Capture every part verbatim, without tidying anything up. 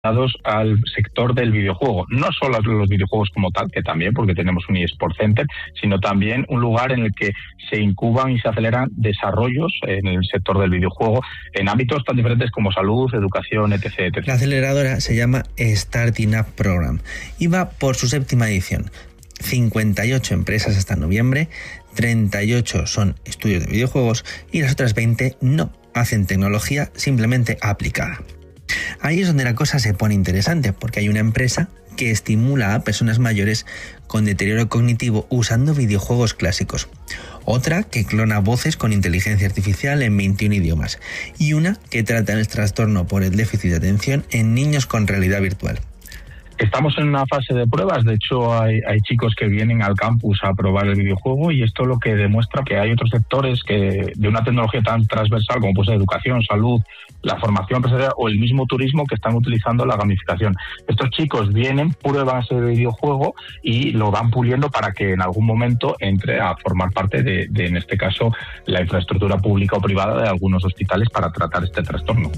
al sector del videojuego, no solo a los videojuegos como tal, que también, porque tenemos un eSport Center, sino también un lugar en el que se incuban y se aceleran desarrollos en el sector del videojuego en ámbitos tan diferentes como salud, educación, etc, etcétera. La aceleradora se llama Starting Up Program y va por su séptima edición. cincuenta y ocho empresas hasta noviembre, treinta y ocho son estudios de videojuegos y las otras veinte no, hacen tecnología simplemente aplicada. Ahí es donde la cosa se pone interesante, porque hay una empresa que estimula a personas mayores con deterioro cognitivo usando videojuegos clásicos, otra que clona voces con inteligencia artificial en veintiún idiomas y una que trata el trastorno por el déficit de atención en niños con realidad virtual. Estamos en una fase de pruebas, de hecho hay, hay chicos que vienen al campus a probar el videojuego y esto lo que demuestra que hay otros sectores que de una tecnología tan transversal como puede ser educación, salud, la formación empresarial o el mismo turismo que están utilizando la gamificación. Estos chicos vienen, prueban ese videojuego y lo van puliendo para que en algún momento entre a formar parte de, de en este caso, la infraestructura pública o privada de algunos hospitales para tratar este trastorno.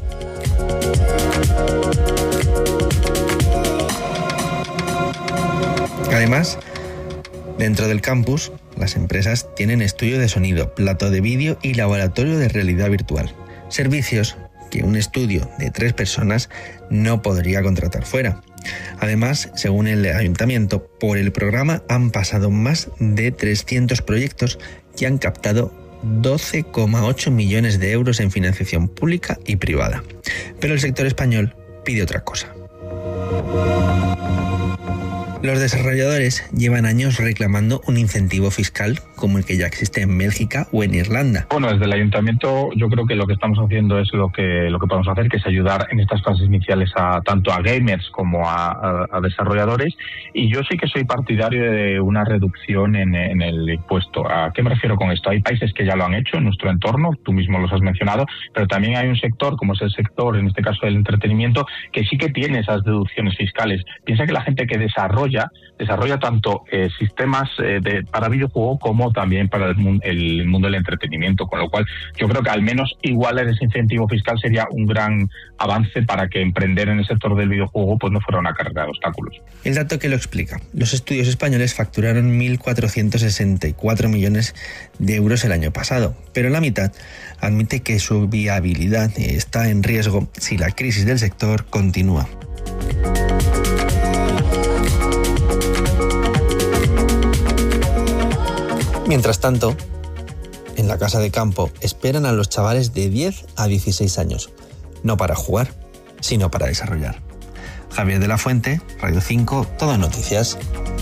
Además, dentro del campus, las empresas tienen estudio de sonido, plato de vídeo y laboratorio de realidad virtual. Servicios que un estudio de tres personas no podría contratar fuera. Además, según el ayuntamiento, por el programa han pasado más de trescientos proyectos que han captado doce coma ocho millones de euros en financiación pública y privada. Pero el sector español pide otra cosa. Los desarrolladores llevan años reclamando un incentivo fiscal como el que ya existe en Bélgica o en Irlanda. Bueno, desde el ayuntamiento yo creo que lo que estamos haciendo es lo que lo que podemos hacer, que es ayudar en estas fases iniciales a tanto a gamers como a, a, a desarrolladores. Y yo sí que soy partidario de una reducción en, en el impuesto. ¿A qué me refiero con esto? Hay países que ya lo han hecho en nuestro entorno, tú mismo los has mencionado, pero también hay un sector, como es el sector, en este caso del entretenimiento, que sí que tiene esas deducciones fiscales. Piensa que la gente que desarrolla desarrolla tanto eh, sistemas eh, de, para videojuego como también para el, mun- el mundo del entretenimiento, con lo cual yo creo que al menos igualar ese incentivo fiscal sería un gran avance para que emprender en el sector del videojuego pues no fuera una carrera de obstáculos. El dato que lo explica: los estudios españoles facturaron mil cuatrocientos sesenta y cuatro millones de euros el año pasado, pero la mitad admite que su viabilidad está en riesgo si la crisis del sector continúa. Mientras tanto, en la casa de campo esperan a los chavales de diez a dieciséis años, no para jugar, sino para desarrollar. Javier de la Fuente, Radio cinco, Todo Noticias.